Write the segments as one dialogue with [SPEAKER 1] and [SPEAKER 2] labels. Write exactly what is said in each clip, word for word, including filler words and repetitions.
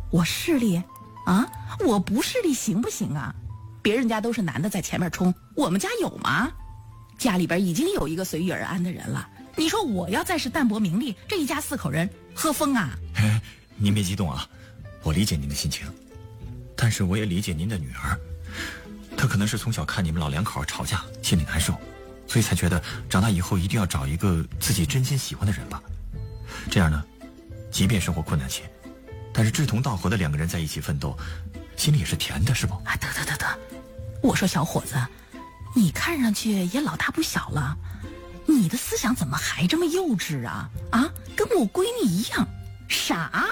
[SPEAKER 1] 我势利啊？我不势利行不行啊？别人家都是男的在前面冲，我们家有吗？家里边已经有一个随遇而安的人了，你说我要再是淡泊名利，这一家四口人喝风啊？
[SPEAKER 2] 哎，您别激动啊，我理解您的心情，但是我也理解您的女儿，她可能是从小看你们老两口吵架，心里难受，所以才觉得长大以后一定要找一个自己真心喜欢的人吧。这样呢，即便生活困难些，但是志同道合的两个人在一起奋斗，心里也是甜的，是不？
[SPEAKER 1] 啊，得得得得，我说小伙子，你看上去也老大不小了，你的思想怎么还这么幼稚啊？啊，跟我闺女一样傻。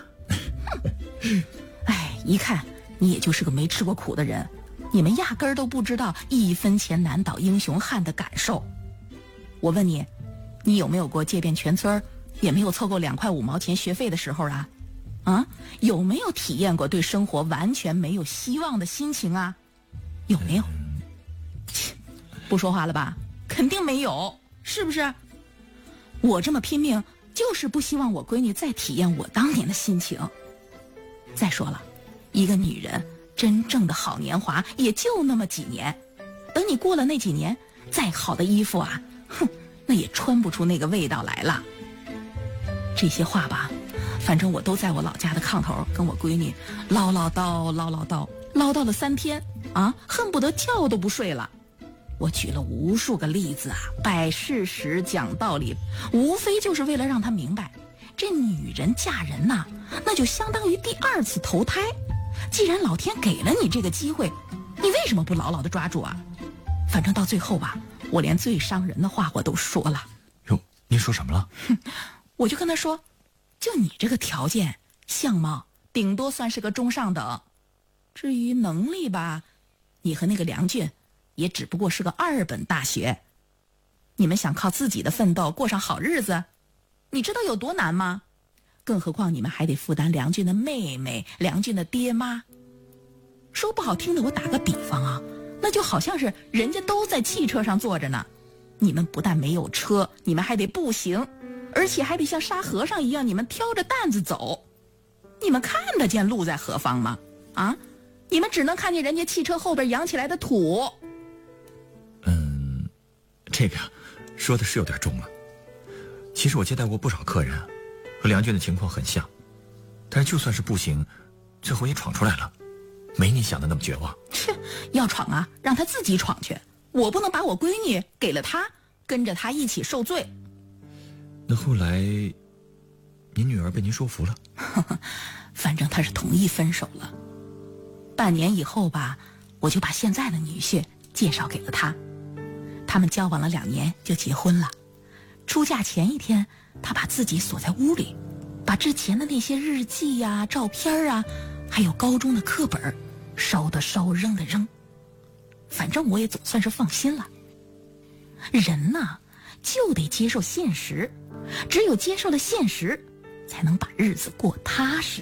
[SPEAKER 1] 哎，一看你也就是个没吃过苦的人，你们压根儿都不知道一分钱难倒英雄汉的感受。我问你，你有没有过借遍全村也没有凑够两块五毛钱学费的时候啊？啊，有没有体验过对生活完全没有希望的心情啊？有没有？切，不说话了吧？肯定没有，是不是？我这么拼命，就是不希望我闺女再体验我当年的心情。再说了，一个女人真正的好年华也就那么几年，等你过了那几年，再好的衣服啊，哼，那也穿不出那个味道来了。这些话吧，反正我都在我老家的炕头跟我闺女唠唠叨唠唠叨唠叨了三天啊，恨不得觉都不睡了。我举了无数个例子啊，摆事实讲道理，无非就是为了让她明白，这女人嫁人呐、啊，那就相当于第二次投胎。既然老天给了你这个机会，你为什么不牢牢的抓住啊？反正到最后吧，我连最伤人的话我都说了。
[SPEAKER 2] 哟，您说什么了？
[SPEAKER 1] 哼，我就跟他说，就你这个条件相貌顶多算是个中上等，至于能力吧，你和那个梁俊也只不过是个二本大学。你们想靠自己的奋斗过上好日子，你知道有多难吗？更何况你们还得负担梁俊的妹妹、梁俊的爹妈。说不好听的，我打个比方啊，那就好像是人家都在汽车上坐着呢，你们不但没有车，你们还得步行，而且还得像沙和尚一样，你们挑着担子走。你们看得见路在何方吗？啊，你们只能看见人家汽车后边扬起来的土。
[SPEAKER 2] 嗯，这个说的是有点重了。其实我接待过不少客人，和梁俊的情况很像，但是就算是步行，最后也闯出来了，没你想的那么绝望。
[SPEAKER 1] 切，要闯啊，让他自己闯去，我不能把我闺女给了他，跟着他一起受罪。
[SPEAKER 2] 那后来您女儿被您说服了？
[SPEAKER 1] 反正她是同意分手了。半年以后吧，我就把现在的女婿介绍给了他，他们交往了两年就结婚了。出嫁前一天，他把自己锁在屋里，把之前的那些日记呀、照片啊，还有高中的课本，烧的烧，扔的扔。反正我也总算是放心了。人呐，就得接受现实，只有接受了现实，才能把日子过踏实。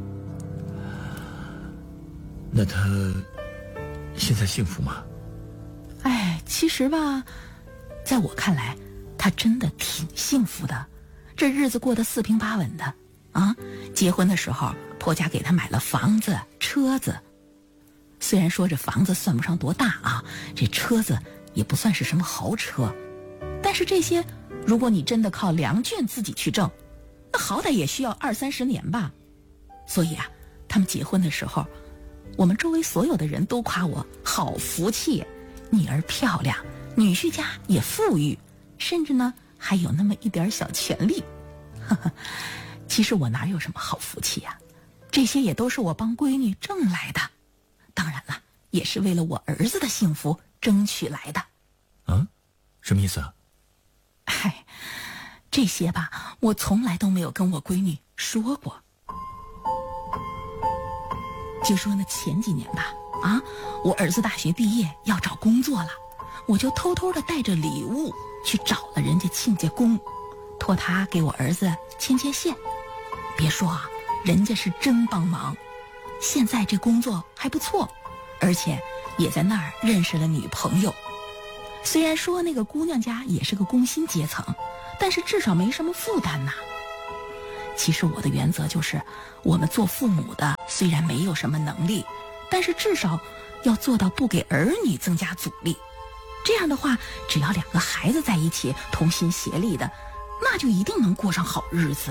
[SPEAKER 2] 那他现在幸福吗？
[SPEAKER 1] 哎，其实吧，在我看来，他真的挺幸福的，这日子过得四平八稳的啊。结婚的时候，婆家给他买了房子、车子。虽然说这房子算不上多大啊，这车子也不算是什么豪车，但是这些，如果你真的靠梁俊自己去挣，那好歹也需要二三十年吧。所以啊，他们结婚的时候，我们周围所有的人都夸我好福气，女儿漂亮，女婿家也富裕，甚至呢还有那么一点小权利。其实我哪有什么好福气呀、啊？这些也都是我帮闺女挣来的，当然了，也是为了我儿子的幸福争取来的。
[SPEAKER 2] 啊？什么意思啊？
[SPEAKER 1] 嗨，这些吧，我从来都没有跟我闺女说过。就说呢，前几年吧，啊，我儿子大学毕业要找工作了，我就偷偷的带着礼物去找了人家亲家公，托他给我儿子牵牵线。别说啊，人家是真帮忙，现在这工作还不错，而且也在那儿认识了女朋友。虽然说那个姑娘家也是个工薪阶层，但是至少没什么负担呐。 其实我的原则就是，我们做父母的虽然没有什么能力，但是至少要做到不给儿女增加阻力。这样的话，只要两个孩子在一起同心协力的，那就一定能过上好日子。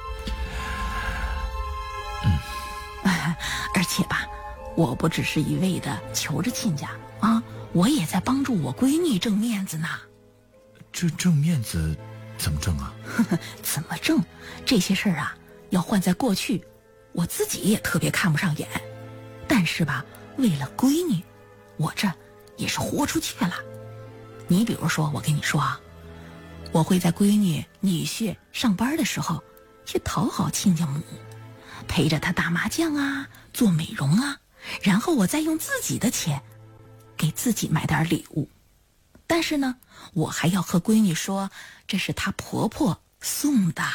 [SPEAKER 2] 嗯，
[SPEAKER 1] 而且吧，我不只是一味的求着亲家啊，我也在帮助我闺女挣面子呢。
[SPEAKER 2] 这挣面子怎么挣啊？
[SPEAKER 1] 怎么挣？这些事儿啊，要换在过去，我自己也特别看不上眼。但是吧，为了闺女，我这也是豁出去了。你比如说，我跟你说啊，我会在闺女女婿上班的时候去讨好亲家母，陪着他打麻将啊，做美容啊，然后我再用自己的钱给自己买点礼物。但是呢，我还要和闺女说，这是她婆婆送的。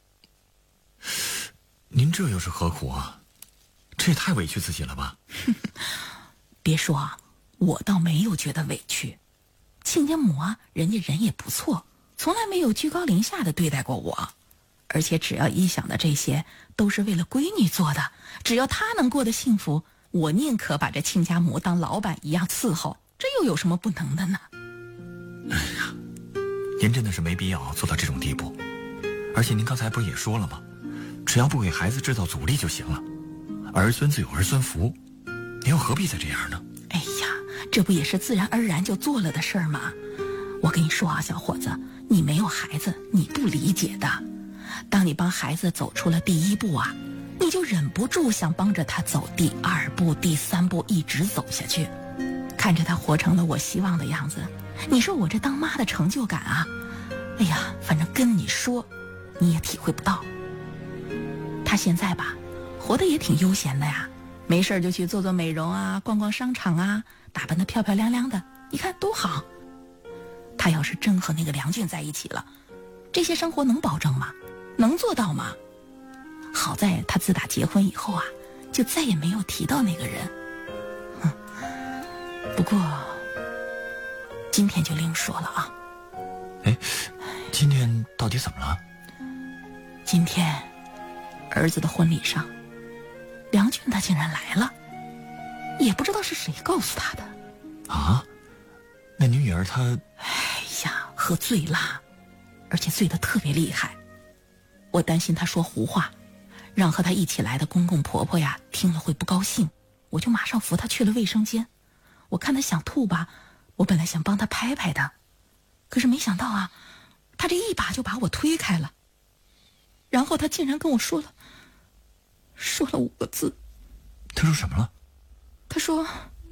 [SPEAKER 2] 您这又是何苦啊？这也太委屈自己了吧？
[SPEAKER 1] 别说啊，我倒没有觉得委屈。亲家母啊，人家人也不错，从来没有居高临下的对待过我。而且只要一想到这些都是为了闺女做的，只要她能过得幸福，我宁可把这亲家母当老板一样伺候，这又有什么不能的呢？
[SPEAKER 2] 哎呀，您真的是没必要做到这种地步。而且您刚才不是也说了吗？只要不给孩子制造阻力就行了，儿孙自有儿孙福，您又何必再这样呢？
[SPEAKER 1] 哎呀，这不也是自然而然就做了的事儿吗？我跟你说啊，小伙子，你没有孩子，你不理解的。当你帮孩子走出了第一步啊，你就忍不住想帮着他走第二步、第三步，一直走下去。看着他活成了我希望的样子，你说我这当妈的成就感啊，哎呀，反正跟你说，你也体会不到。他现在吧，活得也挺悠闲的呀，没事就去做做美容啊，逛逛商场啊，打扮得漂漂亮亮的，你看多好。他要是真和那个梁俊在一起了，这些生活能保证吗？能做到吗？好在他自打结婚以后啊，就再也没有提到那个人。嗯，不过今天就另说了啊。
[SPEAKER 2] 哎，今天到底怎么了？
[SPEAKER 1] 今天儿子的婚礼上，梁俊他竟然来了，也不知道是谁告诉他的。
[SPEAKER 2] 啊？那你女儿她……
[SPEAKER 1] 哎呀，喝醉了，而且醉得特别厉害。我担心她说胡话，让和她一起来的公公婆婆呀听了会不高兴，我就马上扶她去了卫生间。我看她想吐吧，我本来想帮她拍拍的，可是没想到啊，她这一把就把我推开了。然后她竟然跟我说了说了五个字。
[SPEAKER 2] 她说什么了？
[SPEAKER 1] 她说：“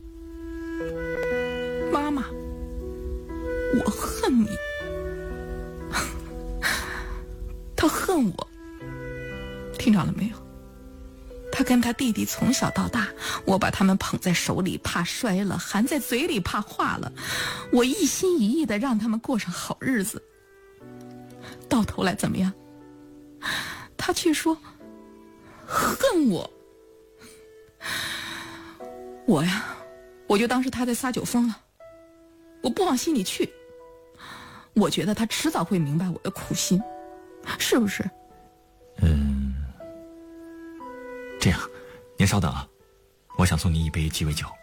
[SPEAKER 1] 妈妈，我恨你。”她恨我，听着了没有？她跟她弟弟从小到大，我把他们捧在手里怕摔了，含在嘴里怕化了，我一心一意的让他们过上好日子。到头来怎么样？她却说恨我。我呀，我就当是他在撒酒疯了，我不往心里去。我觉得他迟早会明白我的苦心，是不是？
[SPEAKER 2] 嗯，这样，您稍等啊，我想送您一杯鸡尾酒。